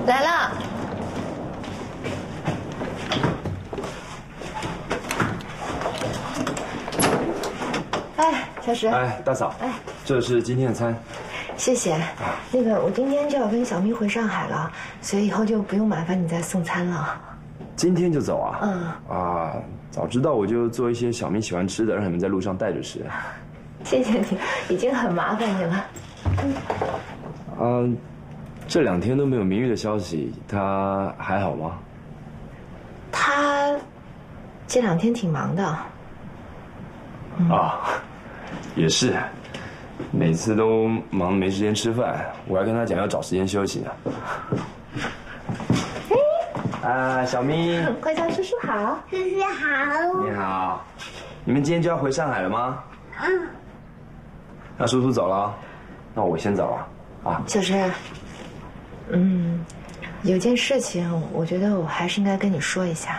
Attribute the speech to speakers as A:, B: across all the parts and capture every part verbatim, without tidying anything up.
A: 来了。哎，小石。
B: 哎，大嫂。哎，这是今天的餐。
A: 谢谢。那个，我今天就要跟小咪回上海了，所以以后就不用麻烦你再送餐了。
B: 今天就走啊？
A: 嗯。
B: 啊，早知道我就做一些小咪喜欢吃的，让你们在路上带着吃。
A: 谢谢你，已经很麻烦你了。嗯。
B: 嗯，这两天都没有明玉的消息，她还好吗？
A: 她这两天挺忙的。
B: 嗯、啊，也是。每次都忙没时间吃饭，我还跟他讲要找时间休息呢。哎，啊，小咪，
A: 快叫叔叔好。
C: 叔叔好。
B: 你好，你们今天就要回上海了吗？
C: 嗯。
B: 那叔叔走了，那我先走了啊。
A: 小石，嗯，有件事情，我觉得我还是应该跟你说一下。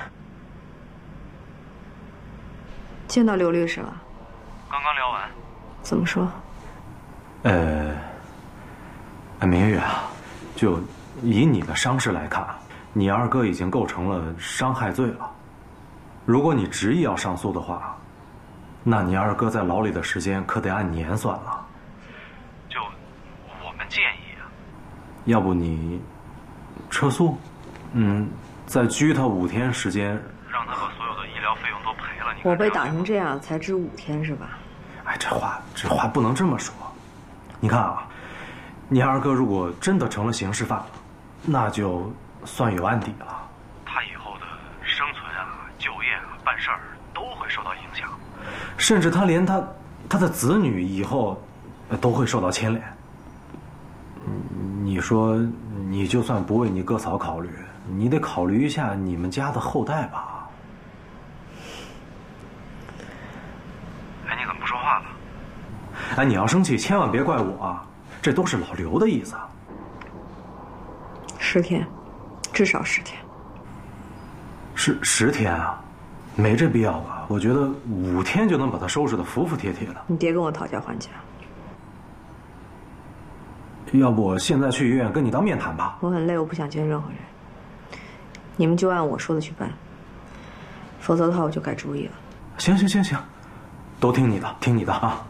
D: 见到刘律师了？
E: 刚刚聊完。
D: 怎么说？
E: 呃，明玉啊，就以你的伤势来看，你二哥已经构成了伤害罪了。如果你执意要上诉的话，那你二哥在牢里的时间可得按年算了。就我们建议啊，要不你撤诉，嗯，再拘他五天时间，让他把所有的医疗费用都赔了。你
D: 我被打成这样才值五天是吧？
E: 哎，这话这话不能这么说。你看啊，你二哥如果真的成了刑事犯了，那就算有案底了。他以后的生存啊、就业啊、办事儿都会受到影响，甚至他连他他的子女以后都会受到牵连。你说，你就算不为你哥嫂考虑，你得考虑一下你们家的后代吧？哎，你怎么不说话了？哎，你要生气，千万别怪我啊！这都是老刘的意思。
D: 十天，至少十天。
E: 十十天啊，没这必要吧？我觉得五天就能把他收拾得服服帖帖的。
D: 你别跟我讨价还价。
E: 要不我现在去医院跟你当面谈吧？
D: 我很累，我不想见任何人。你们就按我说的去办，否则的话我就改主意了。
E: 行行行行，都听你的，听你的啊。